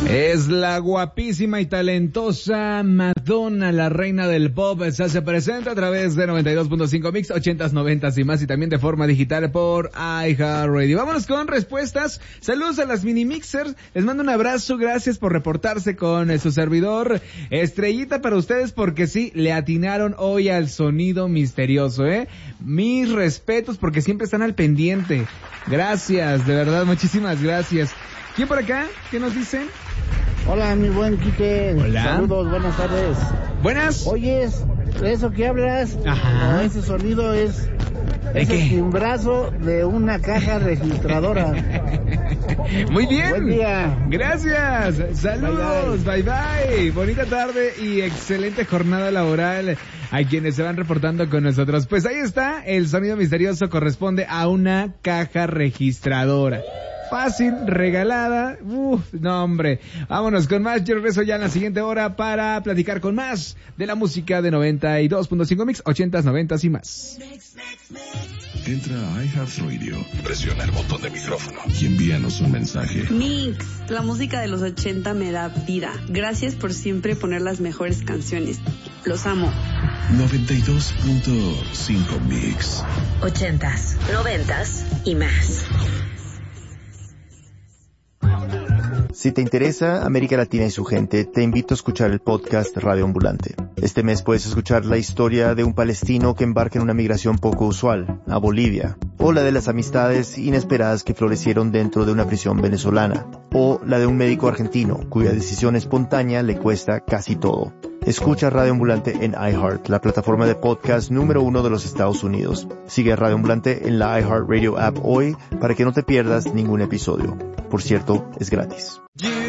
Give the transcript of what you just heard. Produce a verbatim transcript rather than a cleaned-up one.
Es la guapísima y talentosa Madonna, la reina del pop. Se hace presente a través de noventa y dos punto cinco Mix, ochentas, noventas y más, y también de forma digital por iHeartRadio. Vámonos con respuestas. Saludos a las mini mixers. Les mando un abrazo. Gracias por reportarse con su servidor. Estrellita para ustedes porque sí, le atinaron hoy al sonido misterioso, ¿eh? Mis respetos porque siempre están al pendiente. Gracias, de verdad, muchísimas gracias. ¿Quién por acá? ¿Qué nos dicen? Hola, mi buen Quique. Hola. Saludos, buenas tardes. Buenas. Oyes, eso que hablas, Ajá. no, ese sonido es, ¿De es qué? el timbrazo de una caja registradora. Muy bien. Buen día. Gracias. Saludos. Bye bye. bye. Bonita tarde y excelente jornada laboral a quienes se van reportando con nosotros. Pues ahí está, el sonido misterioso corresponde a una caja registradora. Fácil, regalada, uff, no hombre. Vámonos con más, yo regreso ya en la siguiente hora para platicar con más de la música de noventa y dos punto cinco Mix, ochentas, noventas y más. Entra a iHeartRadio, presiona el botón de micrófono y envíanos un mensaje. Mix, la música de los ochenta me da vida. Gracias por siempre poner las mejores canciones. Los amo. noventa y dos punto cinco Mix. Ochentas, noventas y más. Si te interesa América Latina y su gente, te invito a escuchar el podcast Radio Ambulante. Este mes puedes escuchar la historia de un palestino que embarca en una migración poco usual, a Bolivia, o la de las amistades inesperadas que florecieron dentro de una prisión venezolana, o la de un médico argentino cuya decisión espontánea le cuesta casi todo. Escucha Radio Ambulante en iHeart, la plataforma de podcast número uno de los Estados Unidos. Sigue a Radio Ambulante en la iHeartRadio app hoy para que no te pierdas ningún episodio. Por cierto, es gratis.